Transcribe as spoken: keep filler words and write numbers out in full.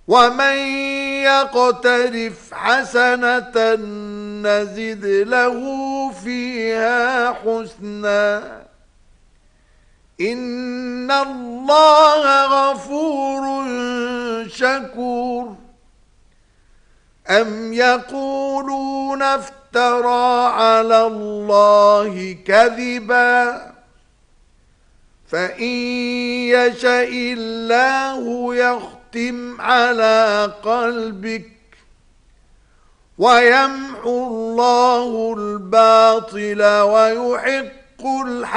ومن يقترف حسنة نزد له فيها حسنا إن الله غفور شكور. أم يقولون افترى على الله كذبا فإن يشاء الله يختم على قلبك ويمحو الله الباطل ويحق الحق